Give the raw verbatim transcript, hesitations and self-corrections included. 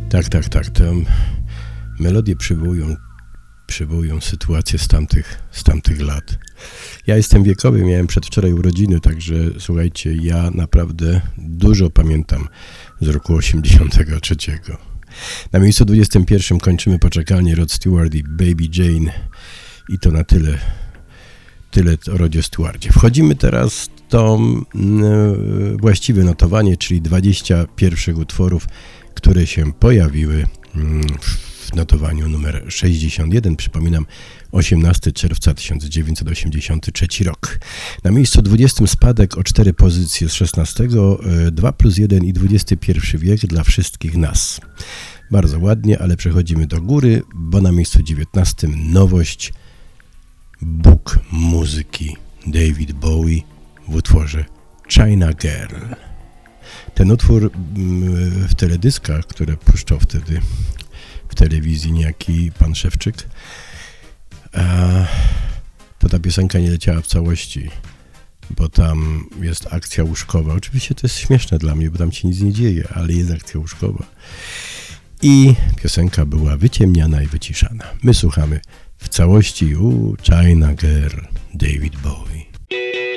Tak, tak, tak. Te melodie przywołują, przywołują sytuacje z tamtych, z tamtych lat. Ja jestem wiekowy, miałem przedwczoraj urodziny, także słuchajcie, ja naprawdę dużo pamiętam z roku osiemdziesiątego trzeciego. Na miejscu dwudziestym pierwszym kończymy poczekalnię Rod Stewart i Baby Jane i to na tyle, tyle o Rodzie Stewarcie. Wchodzimy teraz w to yy, właściwe notowanie, czyli dwadzieścia pierwszych utworów, które się pojawiły yy, w notowaniu numer sześćdziesiąt jeden. Przypominam, osiemnastego czerwca tysiąc dziewięćset osiemdziesiąty trzeci rok. Na miejscu dwudziestym spadek o cztery pozycje z szesnastego, dwa plus jeden i dwudziesty pierwszy wiek dla wszystkich nas. Bardzo ładnie, ale przechodzimy do góry, bo na miejscu dziewiętnastym nowość, Bóg muzyki David Bowie w utworze China Girl. Ten utwór w teledyskach, które puszczał wtedy w telewizji niejaki pan Szewczyk, to ta piosenka nie leciała w całości, bo tam jest akcja łóżkowa. Oczywiście to jest śmieszne dla mnie, bo tam się nic nie dzieje, ale jest akcja łóżkowa. I piosenka była wyciemniana i wyciszana. My słuchamy w całości u China Girl, David Bowie.